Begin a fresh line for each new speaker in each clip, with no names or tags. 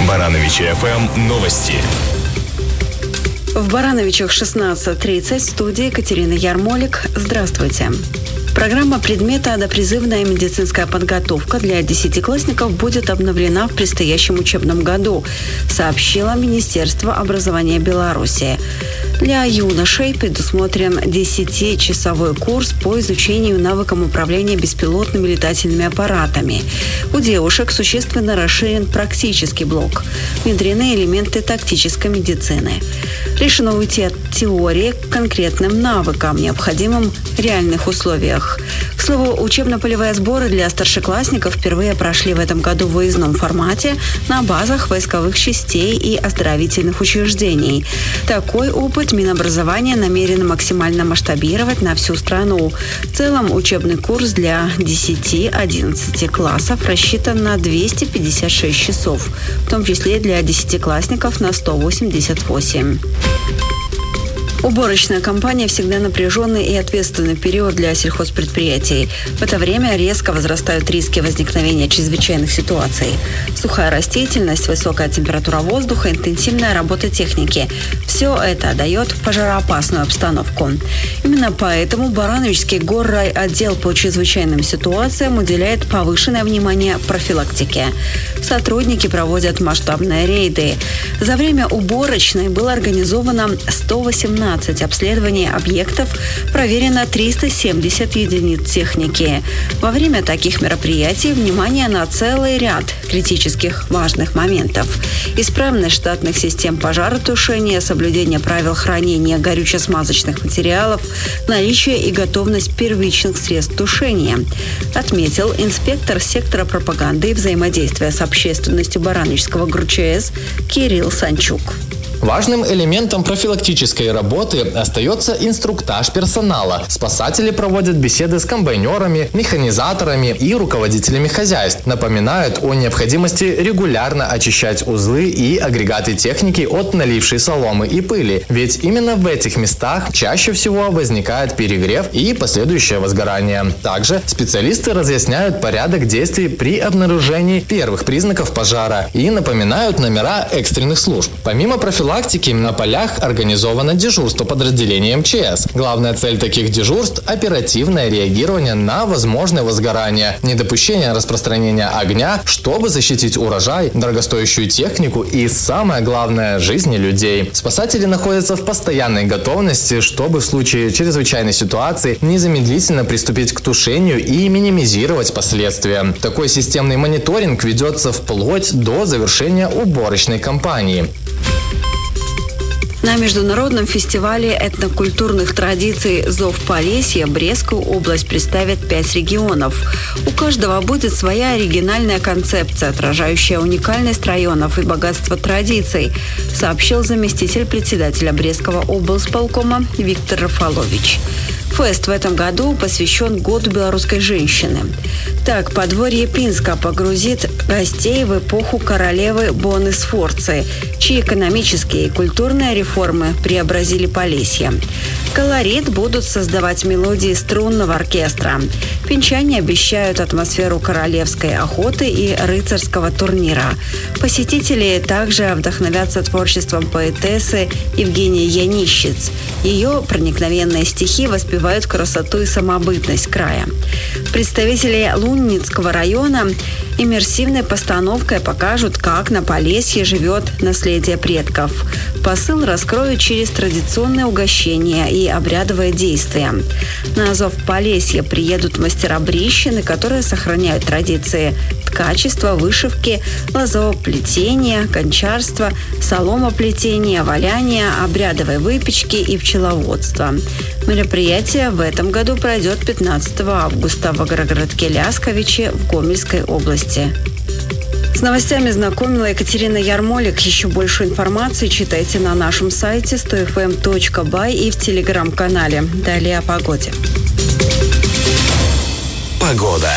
Барановичи ФМ новости.
В Барановичах 16:30 в студии Екатерина Ярмолик. Здравствуйте. Программа предмета «Допризывная медицинская подготовка» для десятиклассников будет обновлена в предстоящем учебном году, сообщило Министерство образования Беларуси. Для юношей предусмотрен 10-часовой курс по изучению навыкам управления беспилотными летательными аппаратами. У девушек существенно расширен практический блок. Внедрены элементы тактической медицины. Решено уйти от теории к конкретным навыкам, необходимым в реальных условиях. К слову, учебно-полевые сборы для старшеклассников впервые прошли в этом году в выездном формате на базах войсковых частей и оздоровительных учреждений. Такой опыт Минобразования намерено максимально масштабировать на всю страну. В целом, учебный курс для 10-11 классов рассчитан на 256 часов, в том числе для десятиклассников на 188. Уборочная кампания всегда напряженный и ответственный период для сельхозпредприятий. В это время резко возрастают риски возникновения чрезвычайных ситуаций. Сухая растительность, высокая температура воздуха, интенсивная работа техники. Все это дает пожароопасную обстановку. Именно поэтому Барановичский горрайотдел по чрезвычайным ситуациям уделяет повышенное внимание профилактике. Сотрудники проводят масштабные рейды. За время уборочной было организовано 118 обследований объектов, проверено 370 единиц техники. Во время таких мероприятий внимание на целый ряд критических важных моментов. Исправность штатных систем пожаротушения, соблюдение правил хранения горюче-смазочных материалов, наличие и готовность первичных средств тушения, отметил инспектор сектора пропаганды и взаимодействия с общественностью Барановичского ГРУЧС Кирилл Санчук.
Важным элементом профилактической работы остается инструктаж персонала. Спасатели проводят беседы с комбайнерами, механизаторами и руководителями хозяйств. Напоминают о необходимости регулярно очищать узлы и агрегаты техники от налившей соломы и пыли. Ведь именно в этих местах чаще всего возникает перегрев и последующее возгорание. Также специалисты разъясняют порядок действий при обнаружении первых признаков пожара и напоминают номера экстренных служб. Помимо профилактики на полях организовано дежурство подразделения МЧС. Главная цель таких дежурств – оперативное реагирование на возможное возгорание, недопущение распространения огня, чтобы защитить урожай, дорогостоящую технику и, самое главное, жизни людей. Спасатели находятся в постоянной готовности, чтобы в случае чрезвычайной ситуации незамедлительно приступить к тушению и минимизировать последствия. Такой системный мониторинг ведется вплоть до завершения уборочной кампании.
На международном фестивале этнокультурных традиций «Зов Полесья» Брестскую область представят 5 регионов. У каждого будет своя оригинальная концепция, отражающая уникальность районов и богатство традиций, сообщил заместитель председателя Брестского облсполкома Виктор Рафалович. Фест в этом году посвящен Году белорусской женщины. Так, подворье Пинска погрузит гостей в эпоху королевы Боны Сфорцы, чьи экономические и культурные реформы преобразили Полесье. Колорит будут создавать мелодии струнного оркестра. Пинчане обещают атмосферу королевской охоты и рыцарского турнира. Посетители также вдохновятся творчеством поэтессы Евгении Янищиц. Ее проникновенные стихи воспевают красоту и самобытность края. Представители Лунницкого района иммерсивной постановкой покажут, как на Полесье живет наследие предков. Посыл раскроют через традиционные угощения и обрядовые действия. На зов Полесья приедут мастера-брищины, которые сохраняют традиции ткачества, вышивки, лозоплетения, гончарства, соломоплетения, валяния, обрядовой выпечки и пчеловодства. Мероприятие в этом году пройдет 15 августа в агрогородке Лясковичи в Гомельской области. С новостями знакомила Екатерина Ярмолик. Еще больше информации читайте на нашем сайте 100fm.by и в телеграм-канале. Далее о погоде.
Погода.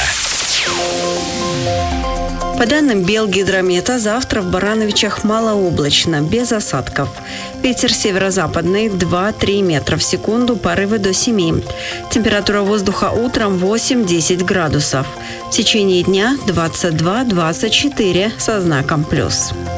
По данным Белгидромета, завтра в Барановичах малооблачно, без осадков. Ветер северо-западный 2-3 метра в секунду, порывы до 7. Температура воздуха утром 8-10 градусов. В течение дня 22-24 со знаком плюс.